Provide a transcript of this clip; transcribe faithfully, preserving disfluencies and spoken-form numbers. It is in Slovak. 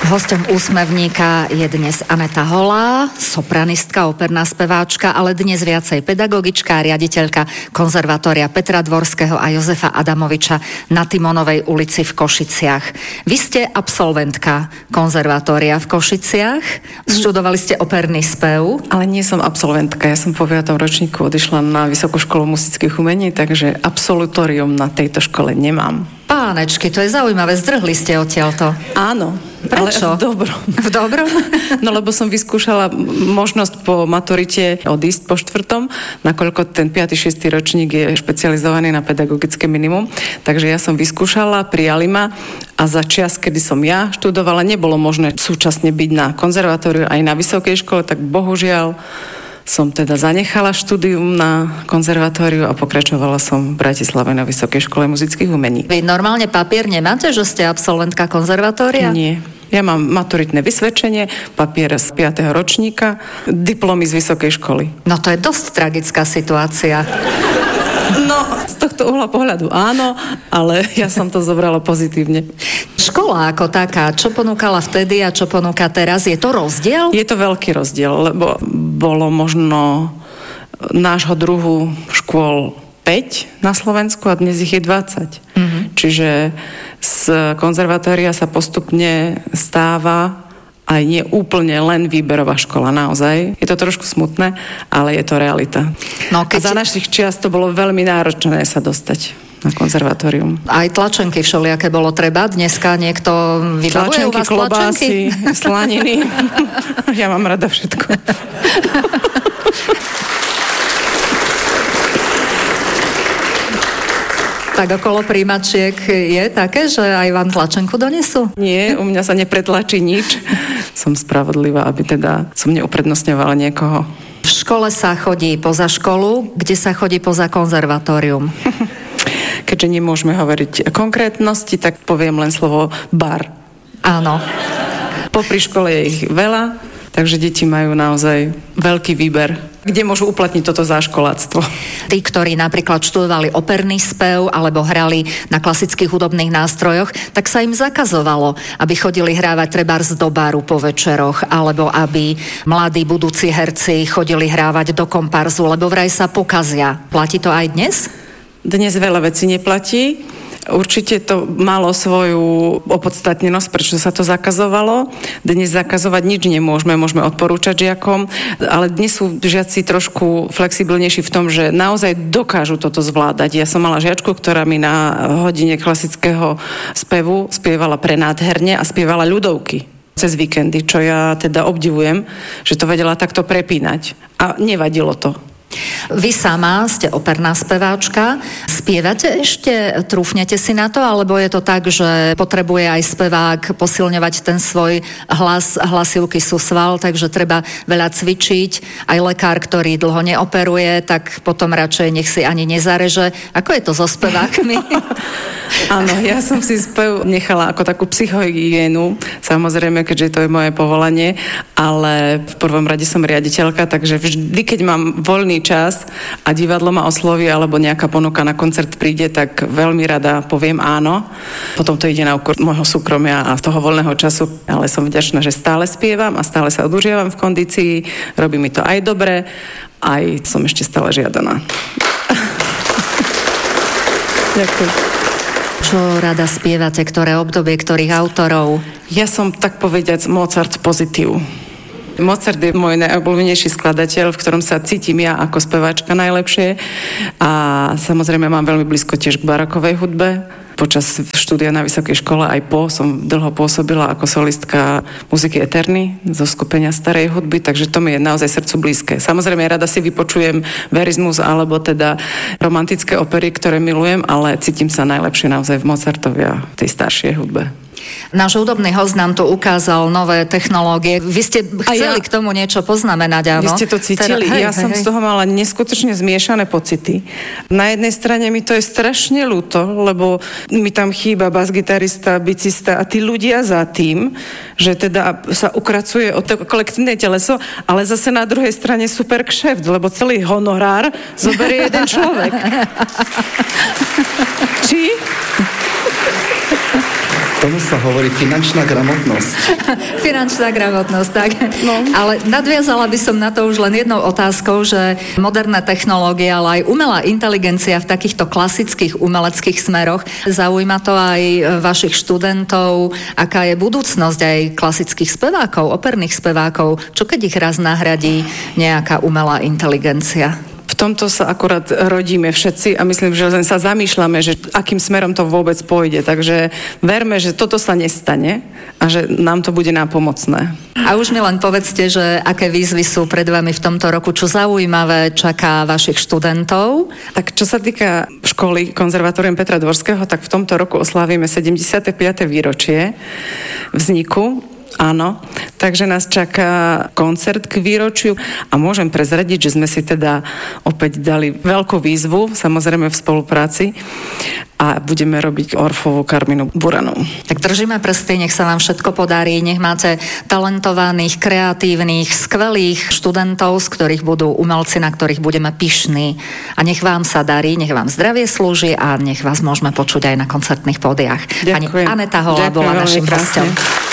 Hosťom Úsmevníka je dnes Aneta Holá, sopranistka, operná speváčka, ale dnes viacej pedagogička a riaditeľka Konzervatória Petra Dvorského a Jozefa Adamoviča na Timonovej ulici v Košiciach. Vy ste absolventka Konzervatória v Košiciach, študovali ste operný spev. Ale nie som absolventka, ja som po piatom ročníku odišla na Vysokú školu muzických umení, takže absolutórium na tejto škole nemám. Pánečky, to je zaujímavé, zdrhli ste odtiaľto. Áno. Prečo? Ale v dobrom. V dobrom? No lebo som vyskúšala možnosť po maturite odísť po štvrtom, nakoľko ten piaty šiesty ročník je špecializovaný na pedagogické minimum. Takže ja som vyskúšala, prijali ma a za čas, kedy som ja študovala, nebolo možné súčasne byť na konzervatóriu aj na vysokej škole, tak bohužiaľ som teda zanechala štúdium na konzervatóriu a pokračovala som v Bratislave na Vysokej škole muzických umení. Vy normálne papier nemáte, že ste absolventka konzervatória? Nie. Ja mám maturitné vysvedčenie, papier z piateho ročníka, diplomy z vysokej školy. No to je dosť tragická situácia. No, z tohto uhla pohľadu áno, ale ja som to zobrala pozitívne. Škola ako taká, čo ponúkala vtedy a čo ponúka teraz, je to rozdiel? Je to veľký rozdiel, lebo bolo možno nášho druhu škôl päť na Slovensku a dnes ich je dvadsať. Mm-hmm. Čiže z konzervatória sa postupne stáva aj nie úplne len výberová škola, naozaj. Je to trošku smutné, ale je to realita. No, keď... A za našich čias to bolo veľmi náročné sa dostať na konzervatórium. Aj tlačenky všelijaké bolo treba. Dneska niekto vybavuje u vás klobásy, slaniny. Ja mám rada všetko. Tak okolo príjmačiek je také, že aj vám tlačenku donesú? Nie, u mňa sa nepretlačí nič. Som spravodlivá, aby teda som neuprednostňovala niekoho. V škole sa chodí poza školu, kde sa chodí poza konzervatórium? Keďže nemôžeme hovoriť o konkrétnosti, tak poviem len slovo bar. Áno. Popri škole je ich veľa, takže deti majú naozaj veľký výber, kde môžu uplatniť toto záškoláctvo. Tí, ktorí napríklad študovali operný spev alebo hrali na klasických hudobných nástrojoch, tak sa im zakazovalo, aby chodili hrávať trebárs do baru po večeroch, alebo aby mladí budúci herci chodili hrávať do komparzu, lebo vraj sa pokazia. Platí to aj dnes? Dnes veľa vecí neplatí. Určite to malo svoju opodstatnenosť, prečo sa to zakazovalo. Dnes zakazovať nič nemôžeme, môžeme odporúčať žiakom, ale dnes sú žiaci trošku flexibilnejší v tom, že naozaj dokážu toto zvládať. Ja som mala žiačku, ktorá mi na hodine klasického spevu spievala prenádherne a spievala ľudovky cez víkendy, čo ja teda obdivujem, že to vedela takto prepínať. A nevadilo to. Vy sama ste operná speváčka. Spievate ešte? Trúfnete si na to? Alebo je to tak, že potrebuje aj spevák posilňovať ten svoj hlas? Hlasivky sú sval, takže treba veľa cvičiť. Aj lekár, ktorý dlho neoperuje, tak potom radšej nech si ani nezareže. Ako je to so spevákmi? Áno, ja som si spev nechala ako takú psychohygienu, samozrejme, keďže to je moje povolanie, ale v prvom rade som riaditeľka, takže vždy, keď mám voľný čas a divadlo ma osloví alebo nejaká ponuka na koncert príde, tak veľmi rada poviem áno. Potom to ide na úkor môjho súkromia a toho voľného času, ale som vďačná, že stále spievam a stále sa udržiavam v kondícii, robí mi to aj dobre, aj som ešte stále žiadaná. Ďakujem. Čo rada spievate, ktoré obdobie, ktorých autorov? Ja som, tak povediac, Mozart pozitív. Mozart je môj najobľúbenejší skladateľ, v ktorom sa cítim ja ako speváčka najlepšie a samozrejme mám veľmi blízko tiež k barokovej hudbe. Počas štúdia na vysokej škole aj po som dlho pôsobila ako solistka muziky Eterny zo skupenia starej hudby, takže to mi je naozaj srdcu blízke. Samozrejme rada si vypočujem verizmus alebo teda romantické opery, ktoré milujem, ale cítim sa najlepšie naozaj v Mozartovi a tej staršej hudbe. Náš hudobný host nám tu ukázal nové technológie. Vy ste chceli ja... k tomu niečo poznamenať, áno? Vy ste to cítili. Teda, hej, ja hej, som hej. z toho mala neskutočne zmiešané pocity. Na jednej strane mi to je strašne ľúto, lebo mi tam chýba basgitarista, bicista a tí ľudia za tým, že teda sa ukracuje o to kolektívne teleso, ale zase na druhej strane super kšeft, lebo celý honorár zoberie jeden človek. Či? To Tomu sa hovorí finančná gramotnosť. Finančná gramotnosť, tak. No. Ale nadviazala by som na to už len jednou otázkou, že moderná technológia, ale aj umelá inteligencia v takýchto klasických umeleckých smeroch, zaujíma to aj vašich študentov, aká je budúcnosť aj klasických spevákov, operných spevákov, čo keď ich raz nahradí nejaká umelá inteligencia? V tomto sa akurát rodíme všetci a myslím, že len sa zamýšľame, že akým smerom to vôbec pôjde. Takže verme, že toto sa nestane a že nám to bude nápomocné. A už mi len povedzte, že aké výzvy sú pred vami v tomto roku, čo zaujímavé čaká vašich študentov? Tak čo sa týka školy Konzervatórium Petra Dvorského, tak v tomto roku oslávime sedemdesiate piate výročie vzniku. Áno, takže nás čaká koncert k výročiu a môžem prezradiť, že sme si teda opäť dali veľkú výzvu, samozrejme v spolupráci a budeme robiť Orfovú Karminu Buranu. Tak držíme prsty, nech sa vám všetko podarí, nech máte talentovaných, kreatívnych, skvelých študentov, z ktorých budú umelci, na ktorých budeme pyšní a nech vám sa darí, nech vám zdravie slúži a nech vás môžeme počuť aj na koncertných pódiách. Pani Aneta Holá bola našim hosťom.